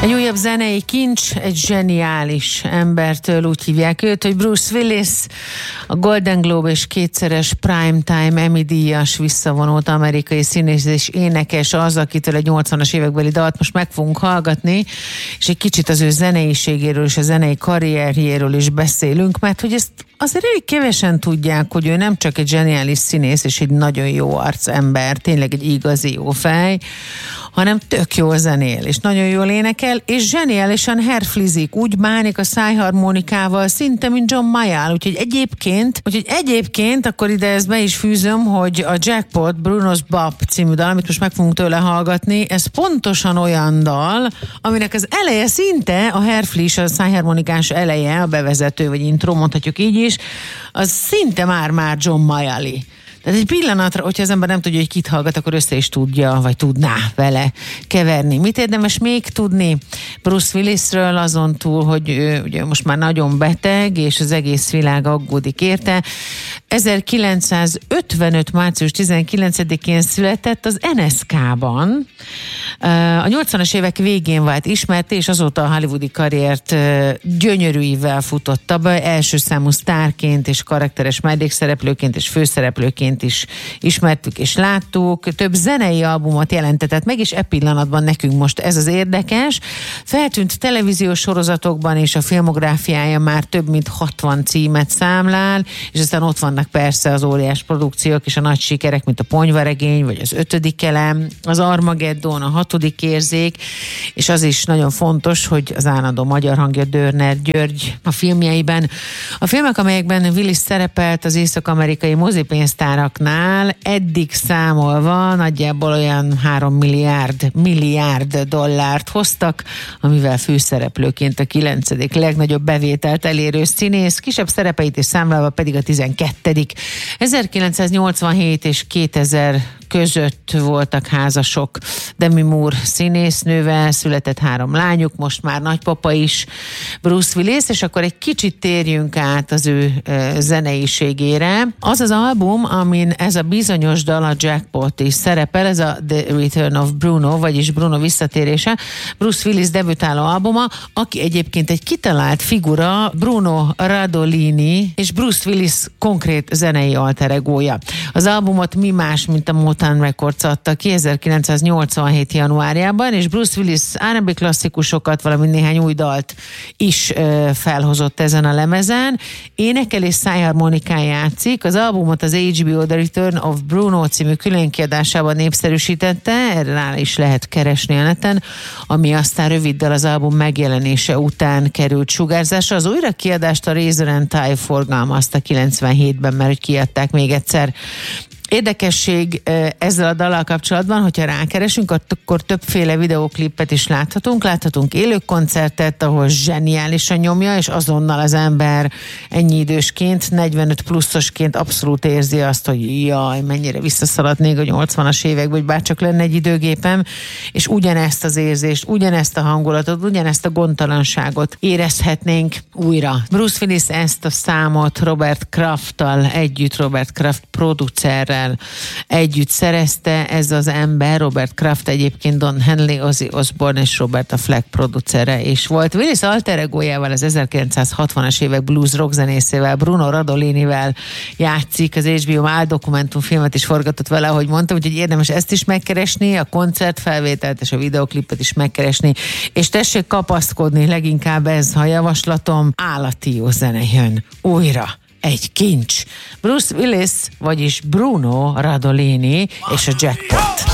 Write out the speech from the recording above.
Egy újabb zenei kincs, egy zseniális embertől, úgy hívják őt, hogy Bruce Willis, a Golden Globe és kétszeres Primetime Emmy-díjas visszavonult amerikai színész és énekes az, akitől egy 80-as évekbeli dalt most meg fogunk hallgatni, és egy kicsit az ő zeneiségéről és a zenei karrierjéről is beszélünk, mert hogy ezt azért elég kevesen tudják, hogy ő nem csak egy zseniális színész és egy nagyon jó arcember, tényleg egy igazi jó fej, hanem tök jól zenél, és nagyon jól énekel, és zseniálisan herflizik, úgy bánik a szájharmonikával, szinte, mint John Mayall, úgyhogy egyébként, akkor ide ezt be is fűzöm, hogy a Jackpot, Bruno's Bop című dal, amit most meg fogunk tőle hallgatni, ez pontosan olyan dal, aminek az eleje szinte a herflis, a szájharmonikás eleje, a bevezető, vagy intro, mondhatjuk így is, az szinte már John Mayall-i. Tehát egy pillanatra, hogyha az ember nem tudja, hogy kit hallgat, akkor össze is tudja, vagy tudná vele keverni. Mit érdemes még tudni Bruce Willisről, azon túl, hogy ő ugye most már nagyon beteg, és az egész világ aggódik érte. 1955. március 19-én született az NSK-ban. A 80-as évek végén vált ismerté, és azóta a hollywoodi karriert gyönyörű ívvel futotta be, első számú sztárként és karakteres mellékszereplőként és főszereplőként is ismertük és láttuk. Több zenei albumot jelentetett meg, és e pillanatban nekünk most ez az érdekes. Feltűnt televíziós sorozatokban, és a filmográfiája már több mint 60 címet számlál, és aztán ott vannak persze az óriás produkciók és a nagy sikerek, mint a Ponyvaregény, vagy az 5. elem, az Armageddon, a 6. érzék, és az is nagyon fontos, hogy az állandó magyar hangja Dörner György a filmjeiben. A filmek, amelyekben Willis szerepelt az észak-amerikai mozipénztáraknál, eddig számolva nagyjából olyan 3 milliárd dollárt hoztak, amivel főszereplőként a 9. legnagyobb bevételt elérő színész, kisebb szerepeit és számlálva pedig a 12. 1987 és 2000 között voltak házasok Demi Moore színésznővel, született 3 lányuk, most már nagypapa is Bruce Willis, és akkor egy kicsit térjünk át az ő zeneiségére. Az az album, amin ez a bizonyos dal, a Jackpot is szerepel, ez a The Return of Bruno, vagyis Bruno visszatérése, Bruce Willis debütáló albuma, aki egyébként egy kitalált figura, Bruno Radolini, és Bruce Willis konkrét zenei alter egója. Az albumot mi más, mint a Motown Records adta ki 1987. januárjában, és Bruce Willis R&B klasszikusokat, valamint néhány új dalt is felhozott ezen a lemezen. Énekel és szájharmonikán játszik. Az albumot az HBO The Return of Bruno című különkiadásában népszerűsítette, erre rá is lehet keresni a neten, ami aztán röviddel az album megjelenése után került sugárzásra. Az újrakiadást a Razor and Tie forgalmazta 97-ben, mert hogy kiadták még egyszer. Érdekesség ezzel a dallal kapcsolatban, hogyha rákeresünk, akkor többféle videóklipet is láthatunk élő koncertet, ahol zseniálisan nyomja, és azonnal az ember ennyi idősként, 45 pluszosként abszolút érzi azt, hogy jaj, mennyire visszaszaladnék a 80-as évekbe, hogy bárcsak lenne egy időgépem, és ugyanezt az érzést, ugyanezt a hangulatot, ugyanezt a gondtalanságot érezhetnénk újra. Bruce Willis ezt a számot Robert Krafttal együtt, Robert Kraft producerrel együtt szerezte. Ez az ember, Robert Kraft egyébként Don Henley, Ozzy Osbourne és Roberta Flack producere is volt. Willis alter egójával, az 1960-as évek blues rock zenészével, Bruno Radolinivel játszik, az HBO áldokumentumfilmet is forgatott vele, ahogy mondtam, úgyhogy érdemes ezt is megkeresni, a koncertfelvételt és a videoklipet is megkeresni, és tessék kapaszkodni, leginkább ez a javaslatom, állati jó zene jön újra. Egy kincs. Bruce Willis, vagyis Bruno Radolini és a Jackpot.